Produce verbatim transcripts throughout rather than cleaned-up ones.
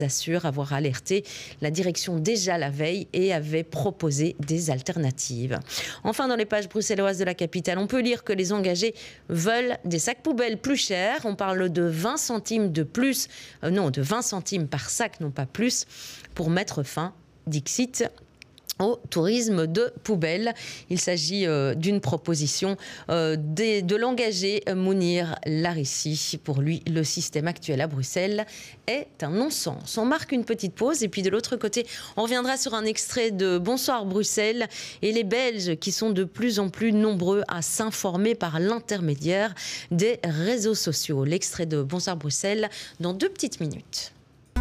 assure avoir alerté la direction déjà la veille et avait proposé des alternatives. Enfin, dans les pages bruxelloises de la capitale, on peut lire que les engagés veulent des sacs poubelles plus chers. On parle de vingt centimes de plus, euh, non, de vingt centimes par sac, non pas plus, pour mettre fin, dixit, au tourisme de poubelle. Il s'agit euh, d'une proposition euh, de, de l'engagé Mounir Larissi. Pour lui, le système actuel à Bruxelles est un non-sens. On marque une petite pause et puis de l'autre côté, on reviendra sur un extrait de Bonsoir Bruxelles et les Belges qui sont de plus en plus nombreux à s'informer par l'intermédiaire des réseaux sociaux. L'extrait de Bonsoir Bruxelles dans deux petites minutes.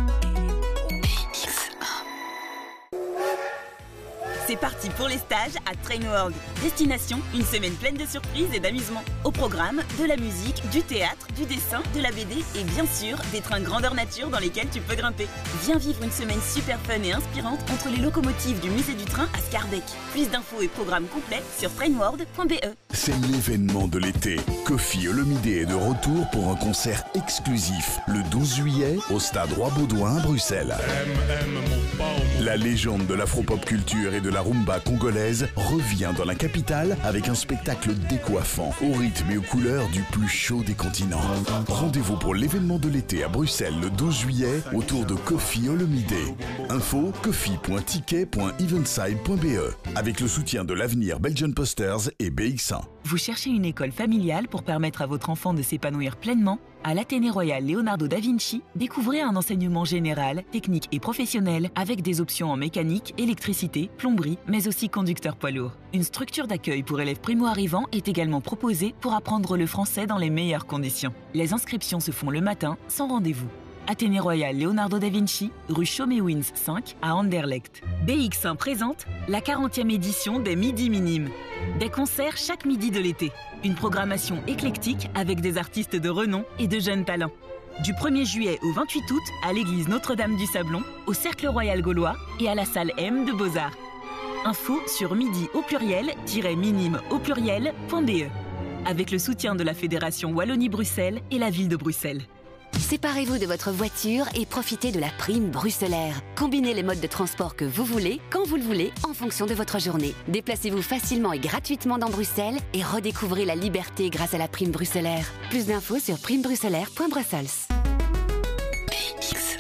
C'est parti pour les stages à Train World. Destination, une semaine pleine de surprises et d'amusement. Au programme, de la musique, du théâtre, du dessin, de la B D et bien sûr, des trains grandeur nature dans lesquels tu peux grimper. Viens vivre une semaine super fun et inspirante entre les locomotives du musée du train à Scarbeck. Plus d'infos et programmes complets sur trainworld point b e. C'est l'événement de l'été. Kofi Olomide est de retour pour un concert exclusif le douze juillet au stade Roi-Baudouin à Bruxelles. La légende de l'afro-pop culture et de la rumba congolaise revient dans la capitale avec un spectacle décoiffant, au rythme et aux couleurs du plus chaud des continents. Rendez-vous pour l'événement de l'été à Bruxelles le douze juillet autour de Kofi Olomide. Info kofi point ticket point eventside point b e avec le soutien de l'Avenir Belgian Posters et B X un. Vous cherchez une école familiale pour permettre à votre enfant de s'épanouir pleinement? À l'Athénée Royal Leonardo da Vinci, découvrez un enseignement général, technique et professionnel avec des options en mécanique, électricité, plomberie, mais aussi conducteur poids lourd. Une structure d'accueil pour élèves primo-arrivants est également proposée pour apprendre le français dans les meilleures conditions. Les inscriptions se font le matin, sans rendez-vous. Athénée Royal Leonardo da Vinci, rue Chaumet-Wins cinq à Anderlecht. B X un présente la quarantième édition des Midi Minimes. Des concerts chaque midi de l'été. Une programmation éclectique avec des artistes de renom et de jeunes talents. Du premier juillet au vingt-huit août à l'église Notre-Dame du Sablon, au Cercle Royal Gaulois et à la salle M de Beaux-Arts. Info sur midi au pluriel minime au pluriel point b e avec le soutien de la Fédération Wallonie-Bruxelles et la ville de Bruxelles. Séparez-vous de votre voiture et profitez de la prime bruxellaire. Combinez les modes de transport que vous voulez, quand vous le voulez, en fonction de votre journée. Déplacez-vous facilement et gratuitement dans Bruxelles et redécouvrez la liberté grâce à la prime bruxellaire. Plus d'infos sur prime bruxellaire point brussels. B X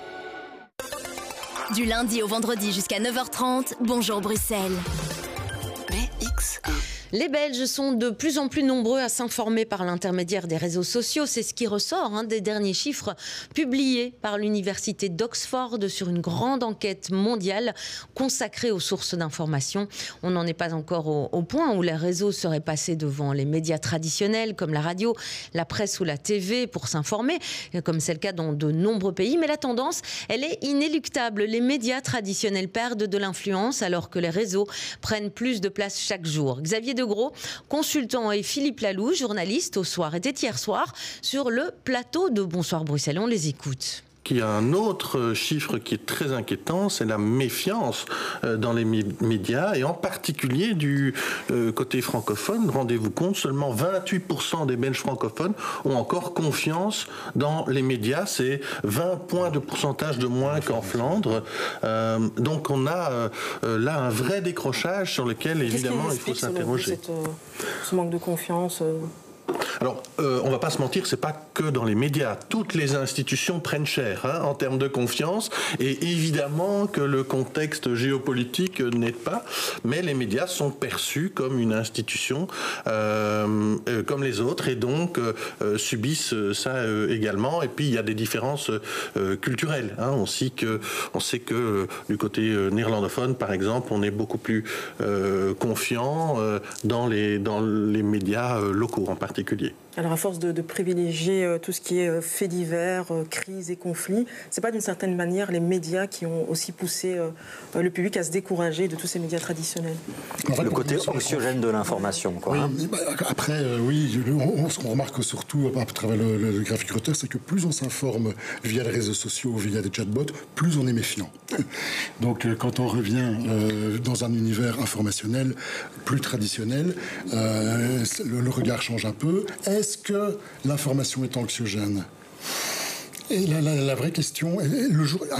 un. Du lundi au vendredi jusqu'à neuf heures trente, bonjour Bruxelles. B X un. Les Belges sont de plus en plus nombreux à s'informer par l'intermédiaire des réseaux sociaux. C'est ce qui ressort hein, des derniers chiffres publiés par l'université d'Oxford sur une grande enquête mondiale consacrée aux sources d'information. On n'en est pas encore au, au point où les réseaux seraient passés devant les médias traditionnels comme la radio, la presse ou la T V pour s'informer, comme c'est le cas dans de nombreux pays. Mais la tendance, elle est inéluctable. Les médias traditionnels perdent de l'influence alors que les réseaux prennent plus de place chaque jour. Xavier de Gros, consultant, et Philippe Laloux, journaliste au Soir, était hier soir sur le plateau de Bonsoir Bruxelles. On les écoute. Il y a un autre chiffre qui est très inquiétant, c'est la méfiance dans les médias et en particulier du côté francophone. Rendez-vous compte, seulement vingt-huit pour cent des Belges francophones ont encore confiance dans les médias. C'est vingt points de pourcentage de moins qu'en Flandre. Euh, donc on a euh, là un vrai décrochage sur lequel évidemment il faut s'interroger. Cette, euh, ce manque de confiance euh... Alors, euh, on ne va pas se mentir, c'est pas que dans les médias. Toutes les institutions prennent cher hein, en termes de confiance. Et évidemment que le contexte géopolitique n'aide pas. Mais les médias sont perçus comme une institution euh, euh, comme les autres. Et donc, euh, subissent ça euh, également. Et puis, il y a des différences euh, culturelles. Hein. On sait que, on sait que euh, du côté euh, néerlandophone, par exemple, on est beaucoup plus euh, confiant euh, dans, les, dans les médias euh, locaux en particulier. Alors à force de, de privilégier euh, tout ce qui est euh, faits divers, euh, crises et conflits, c'est pas d'une certaine manière les médias qui ont aussi poussé euh, le public à se décourager de tous ces médias traditionnels? En fait, le côté anxiogène de l'information, quoi. Oui, hein. bah, après, euh, oui, on, on remarque surtout à travers le, le, le graphique Reuters, c'est que plus on s'informe via les réseaux sociaux, via des chatbots, plus on est méfiant. Donc euh, quand on revient euh, dans un univers informationnel plus traditionnel, euh, le, le regard change un peu. Est-ce que l'information est anxiogène? Et la, la, la vraie question, le jour,